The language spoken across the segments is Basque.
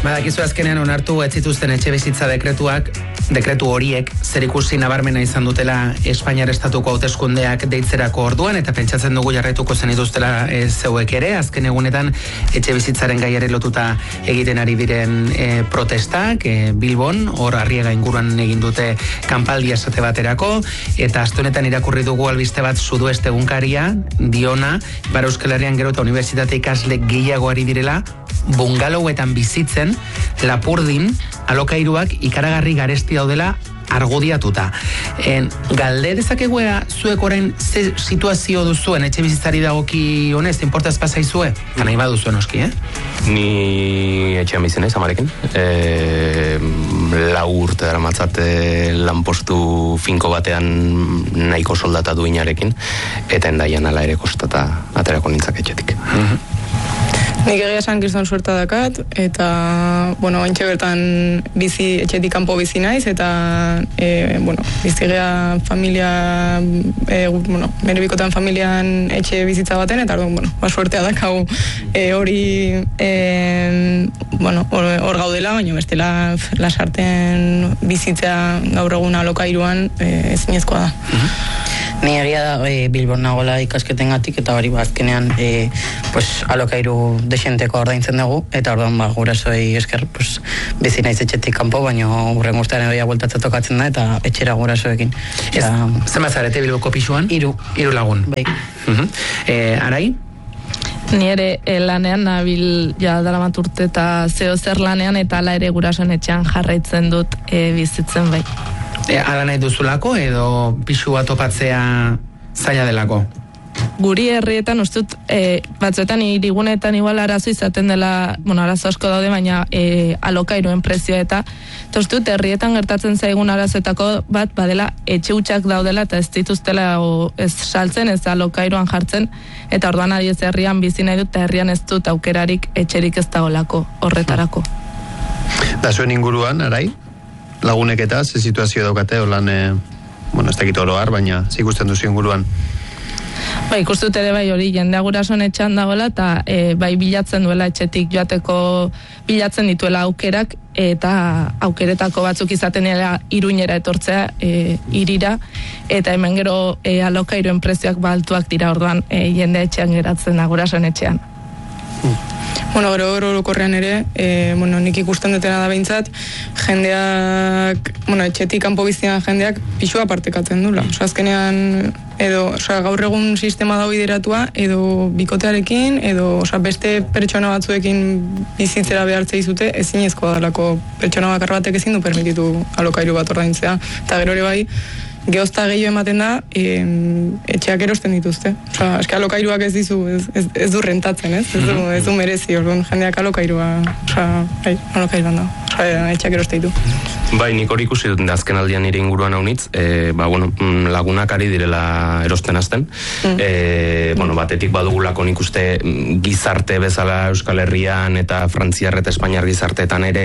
Badakizu azkenean onartu ez zituzten etxebizitza dekretu horiek zerikusi nabarmena izan dutela Espainiar estatuko hauteskundeak deitzerako orduan, eta pentsatzen dugu jarraituko zenituztela zeuek ere, azken egunetan etxebizitzaren gaiare lotuta egiten ari diren protestak, Bilbon, hor Arriaga inguruan egin dute kanpaldia esate baterako, eta aste honetan irakurri dugu albiste bat Sudoeste egunkaria, diona, Ipar Euskal Herrian gero eta unibertsitate ikasle gehiago ari direla, bungalowetan bizitzen, Lapurdin, alokairuak ikaragarri garesti daudela argudiatuta. Galde dezakegua zuek orain ze situazio duzuen etxe bizitzari dagoki honez, importaz pasaizue? Nahi baduzuen oski, Ni etxean bizi naiz amarekin. 4 urte dara matzate lanpostu finko batean nahiko soldata duinarekin, eta endaian ala ere kostata aterako nintzak etxetik. Nik egia esan kriston suerta dakat, eta, haintxe bertan etxetik kanpo bizi naiz, eta, bizigea familia, bere bikotan familian etxe bizitza baten, eta, suertea dakau hori, hor gaudela, baina bestela lasarten bizitza gaur egun alokairuan ezinezkoa da. Ni egia da Bilbon nagoela ikasketengatik, eta hori azkenean alokairu desenteko ordaintzen dugu, eta orduan gurasoei esker bizi naiz etxetik kanpo, baina hurren urtean edoia bueltatza tokatzen da, eta etxera gurasoekin. Zenbat zarete Bilboko pisuan? 3 lagun. Bai. Arai? Ni ere lanean nabil daramat urte eta zeo zer lanean, eta ala ere gurasoen etxean jarraitzen dut bizitzen bai. Ala nahi duzulako edo pisua topatzea zaila delako? Guri herrietan ustut batzuetan irigunetan igual arazo izaten dela, arazo asko daude, baina alokairuen prezioa eta ustut herrietan gertatzen zaigun arazoetako bat badela etxe hutsak daudela eta ez dituztela ez saltzen, ez alokairuan jartzen, eta orduan adiez herrian bizi nahi dut, eta herrian ez dut aukerarik etxerik ez dagoelako horretarako. Da zuen inguruan, Arai? Lagunek eta ze situazio daukate holan, ez dakit oroar, baina ikusten duzu inguruan. Ikustut ere bai hori, jendea gurasoen etxean dagoela, eta bai bilatzen duela etxetik joateko, bilatzen dituela aukerak, eta aukeretako batzuk izaten dela Iruñera etortzea, irira, eta hemen gero alokairuen prezioak altuak dira, orduan jendea etxean geratzen da gurasoen etxean. Gero orokorrean ere, nik ikusten dutena da behintzat, jendeak, etxetik kanpo bizian jendeak pisua partekatzen dula. Azkenean, gaur egun sistema da bideratua, edo bikotearekin, edo beste pertsona batzuekin bizitzera behartzea izute, ezinezkoa dalako pertsona bakar batek ezin du permititu alokairu bat ordaintzea. Eta gero ere bai, geozta gehiago ematen da, etxeak erosten dituzte. Eske alokairuak ez dizu, ez du rentatzen, ez? Ez du merezi, orduan jendeak alokairuan da. Etxeak erosten ditu. Bai, nik hori ikusi dut azken aldian nire inguruan haunitz, lagunak ari direla erosten azten. Batetik badugulako nik uste gizarte bezala Euskal Herrian eta Frantziar eta Espainiar gizarteetan ere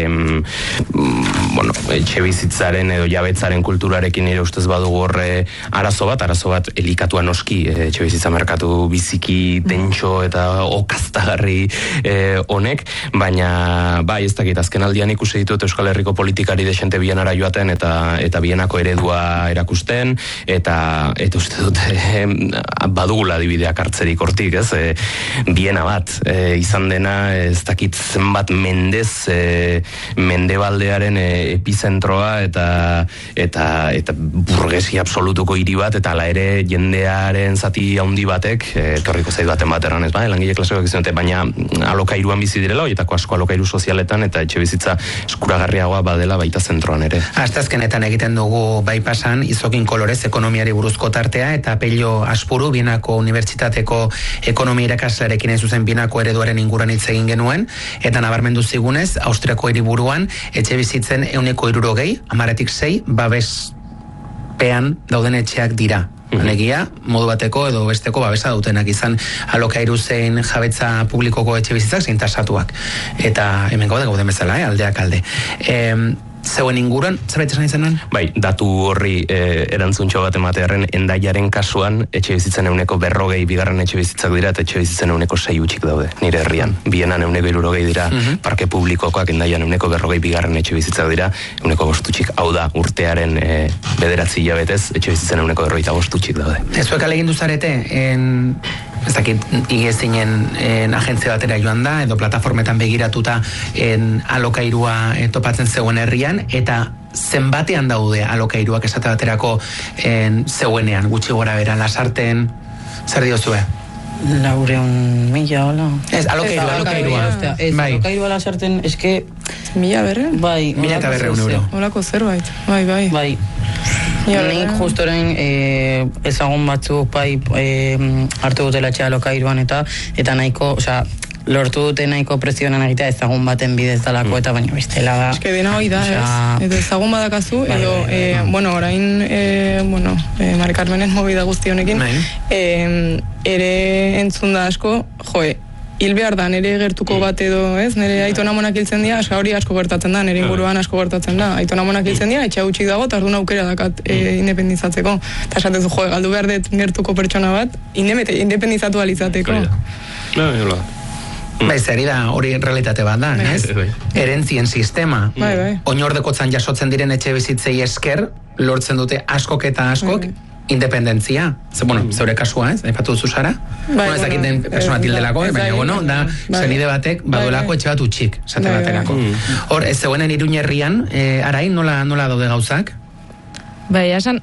etxe bizitzaren edo jabetzaren kulturarekin nire ustez badugu horre arazo bat elikatua noski, etxe bizitza merkatu biziki tentxo eta okaztagarri honek, baina bai, ez dakit, azken aldian ikusi ditut Euskal Herriko politikari desente bienara joaten eta bienako eredua erakusten, eta uste dut badugula dibideak hartzerik hortik, ez? Biena bat, izan dena, ez dakit zenbat mendez, mendebaldearen epizentroa eta burgesi absolutuko hiri bat, eta ala ere jendearen zati handi batek, etorriko zaidu baten bateran, ez ba, langile klasekoak izan dute, baina alokairuan bizi direla, horietako asko alokairu sozialetan, eta etxe bizitza eskuragarriagoa badela baita zentroan ere. Astazkenetan egiten dugu bypassan Izokin Kolorez ekonomiari buruzko tartea, eta Pello Aspuru, Bienako Unibertsitateko ekonomia irakaslearekin ez zuzen Bienako ereduaren inguruan hitz egin genuen, eta nabarmendu zigunez, Austriako hiriburuan etxe bizitzen 160, 10-6, babespean dauden etxeak dira. Alegia, modu bateko edo besteko babesa dutenak izan alokairu zein jabetza publikoko etxe bizitzak zein tasatuak. Eta hemen gauden bezala, aldeak alde. zeuen inguruan, zerbait esan izan? Bai, datu horri erantzuntxo bat ematearen Endaiaren kasuan, etxe bizitzen 40%, bigarren etxe bizitzak dira, eta etxe bizitzen 6 utxik daude, nire herrian. Bienan 60 dira, parke publikokoak Endaian 40%, bigarren etxe bizitzak dira, 5 utxik, hau da, urtearen 9 hilabetez, etxe bizitzen 45 utxik daude. Ezuek alegin duzarete, ez dakit igezinen agentzia batera joan da, edo plataformetan begiratuta alokairua topatzen zegoen herrian, eta zenbatean daude alokairuak esate baterako zeuenean, gutxi gora bera, Lasarten, zer diozue? 400.000, hola. Ez, alokairua. Ez, alokairua Lasarten, eske... 1.000 Bai. 1.100 euro. Holako zerbait, bai. Bai. Nik justo orain ezagun batzuk bai hartu dutela etxea alokairuan eta nahiko, osea, lortu dute nahiko presionan egitea ezagun baten bidez dalako eta baina bestela da. Eske dena hoi da, ez? Edo ezagun badakazu, edo, orain, Mari Carmenen movida guzti honekin, ere entzun da asko, hil behar da, nire gertuko bat edo, ez? Nire aitona monak hiltzen dira, hori asko gertatzen da, nire inguruan asko gertatzen da. Aitona monak hiltzen dira, etxea utxik dago, eta orduan aukera dakat independizatzeko. Eta esatezu, galdu behar dut gertuko pertsona bat, independizatu alizateko. Bai, zeri da, hori realitate bat da, ez? Erentzien sistema. Oinordekotzan jasotzen diren etxe bizitzei esker, lortzen dute askok eta askok, independentzia. Zeure kasua, ez? Aipatu duzu Sara? Ez dakit den persona tildelako, baina, da, zenide batek, baduelako etxe bat utxik, esate baterako. Hor, ez zegoenen Iruña herrian, Arain, nola daude gauzak? Bai, esan,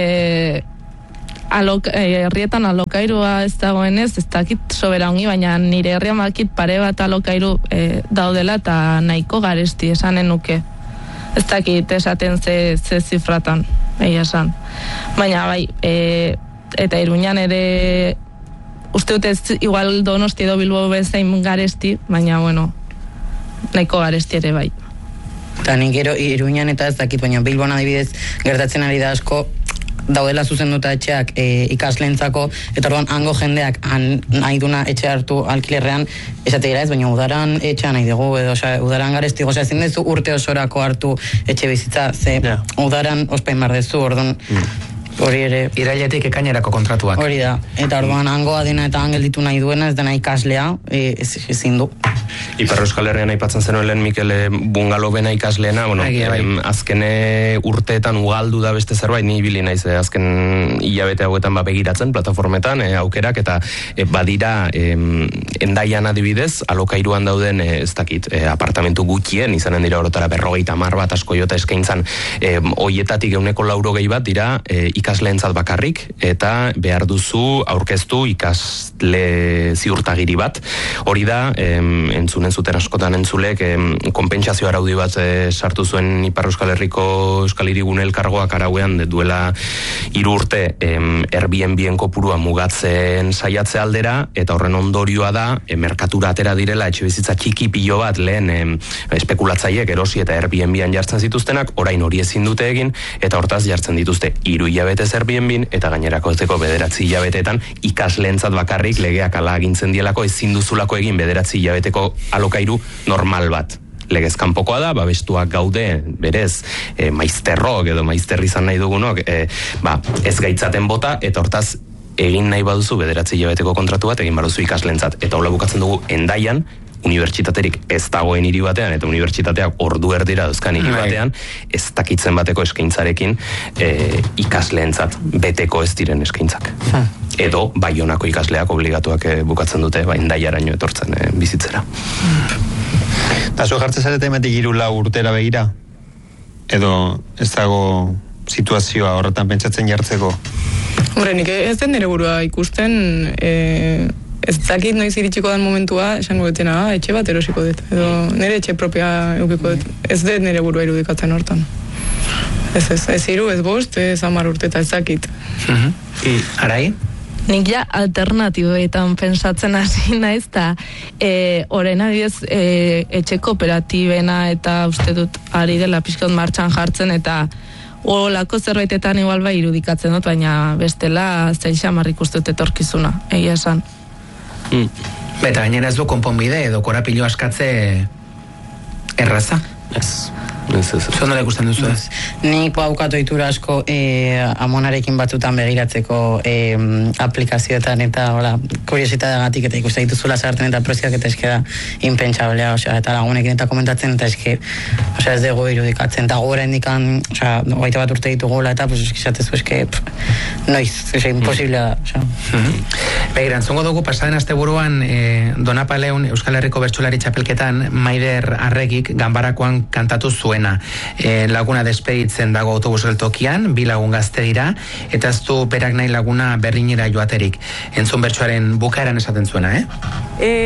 herrietan alokairua ez dagoenez, ez dakit sobera ongi, baina nire herrian bakit pare bat alokairu daudela eta nahiko garesti esanen nuke. Ez dakit esaten ze zifratan, esan. Baina bai, eta Iruñan ere, uste dut ez igual Donosti edo Bilbo bezain garesti, baina nahiko garesti ere bai. Eta nik gero Iruñan eta ez dakit, baina Bilbon adibidez gertatzen ari da asko, daudela zuzenduta etxeak ikasleentzako, eta orduan hango jendeak nahi duna etxe hartu alkilerrean, esate dira ez, baina udaran etxea nahi dugu, edo udaran garesti, ezin dezu urte osorako hartu etxe bizitza, ze udaran ospain bar dezu, orduan hori ere... Irailetik ekainerako kontratuak. Hori da, eta orduan hangoa dena eta hangelditu nahi duena, ez dena ikaslea, ezin du. Ipar Euskal Herrian aipatzen zenuen lehen Mikel bungalobena ikasleena, azken urteetan ugaldu da beste zerbait, ni ibili naiz azken hilabete hauetan begiratzen plataformetan aukerak, eta badira Endaian adibidez, alokairuan dauden ez dakit, apartamentu gutxien, izanen dira orotara 50 bat asko jota eskaintzan, hoietatik 180 bat dira ikasleentzat bakarrik, eta behar duzu aurkeztu ikasle ziurtagiri bat. Hori da, entzunen zuten askotan entzulek, konpentsazio araudi bat sartu zuen Ipar Euskal Herriko Euskal Hirigune elkargoak arauean duela 3 urte Airbnb-en kopurua mugatzen saiatze aldera, eta horren ondorioa da, merkatura atera direla etxe bizitza txiki pilo bat lehen espekulatzaiek erosi eta Airbnb-an jartzen zituztenak, orain hori ezin dute egin, eta hortaz jartzen dituzte 3 hilabetez Airbnb-en, eta gainerako ezeko 9 hilabetetan ikasleentzat bakarrik legeak ala agintzen dielako ezin duzulako egin 9 hilabeteko alokairu normal bat. Legez kanpokoa da, babestuak gaude, berez, maizterrok edo maizterri izan nahi dugunok, ez gaitzaten bota, eta hortaz egin nahi baduzu 9 hilabeteko kontratu bat, egin baduzu ikasleentzat. Eta hola bukatzen dugu Endaian, unibertsitaterik ez dagoen hiri batean, eta unibertsitateak ordu erdira dauzkan hiri batean, ez dakitzen bateko eskaintzarekin ikasleentzat beteko ez diren eskaintzak. Edo Baionako ikasleak obligatuak bukatzen dute, Endaiaraino etortzen bizitzera. Eta zo jartzen zarete emetik 3 urtera begira? Edo ez dago situazioa horretan pentsatzen jartzeko? Hombre, nik ez den nire burua ikusten, ez dakit noiz iritsiko den momentua, esango dutena, etxe bat erosiko dut, edo nire etxe propia eukiko dut, ez dut nire burua irudikatzen hortan. Ez 3, ez 5, ez 10 urte eta ez dakit. Arai? Nik ja alternatiboetan pensatzen hasi naiz, eta orain adibidez etxe kooperatibena eta uste dut ari dela pixkot martxan jartzen, eta olako zerbaitetan igual bai irudikatzen dut, baina bestela zein xamar ikustut etorkizuna, egia esan. Eta gainera ez du konponbide edo korapilo askatze erraza? Ez. Zondo ikusten duzu ez? Nik baukatu itura asko amonarekin batzutan begiratzeko aplikazioetan eta kuriositateagatik eta ikusten dituzula sartzen eta prezioak eta eske da impentsablea, eta lagunekin eta komentatzen eta eske ez dugu irudikatzen eta gora indikan, 21 urte ditugula eta eskizatezu eske noiz, imposiblea da. Begira, entzungo dugu pasaden asteburuan Donapaleun Euskal Herriko Bertsolari Txapelketan Maider Arregik ganbarakoan kantatu zuena. Laguna despeditzen dago autobus geltokian, 2 lagun gazte dira, eta ez du berak nahi laguna Berlinera joaterik. Entzun bertsoaren bukaeran esaten zuena,